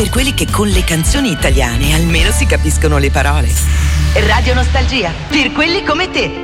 per quelli che con le canzoni italiane almeno si capiscono le parole. Radio Nostalgia, per quelli come te.